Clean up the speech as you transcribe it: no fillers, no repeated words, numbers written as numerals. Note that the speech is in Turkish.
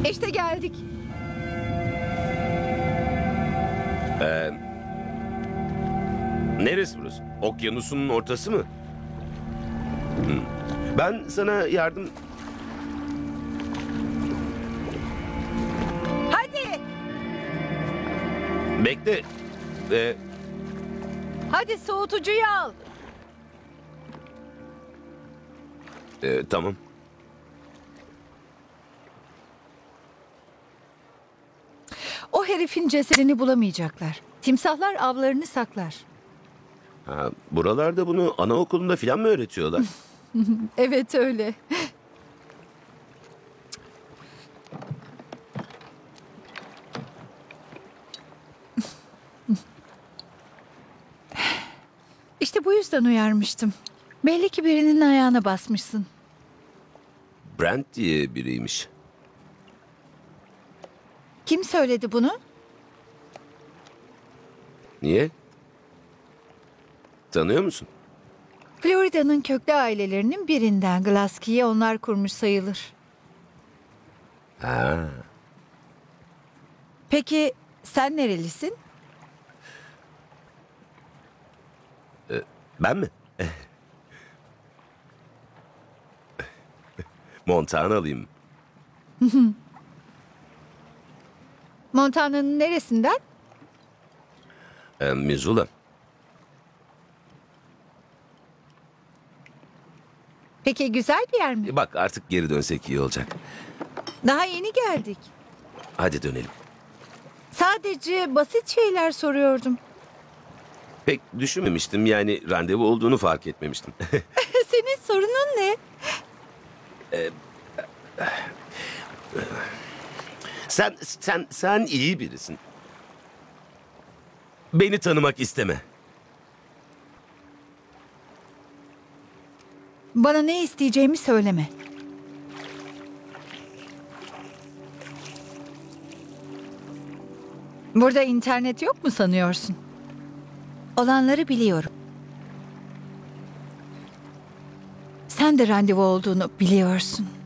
İşte geldik. Neresi burası? Okyanusun ortası mı? Ben sana yardım... Hadi. Bekle. Hadi soğutucuyu al. Tamam. O herifin cesedini bulamayacaklar. Timsahlar avlarını saklar. Ha, buralarda bunu anaokulunda falan mı öğretiyorlar? Evet öyle. İşte bu yüzden uyarmıştım. Belli ki birinin ayağına basmışsın. Brent diye biriymiş. Kim söyledi bunu? Niye? Tanıyor musun? Florida'nın köklü ailelerinin birinden. Glasky'yi onlar kurmuş sayılır. Ha. Peki sen nerelisin? Ben mi? Montanalıyım. Montana'nın neresinden? Missoula. Peki güzel bir yer mi? Bak artık geri dönsek iyi olacak. Daha yeni geldik. Hadi dönelim. Sadece basit şeyler soruyordum. Pek düşünmemiştim, yani randevu olduğunu fark etmemiştim. Senin sorunun ne? Sen iyi birisin. Beni tanımak isteme. Bana ne isteyeceğimi söyleme. Burada internet yok mu sanıyorsun? Olanları biliyorum. Sen de randevu olduğunu biliyorsun.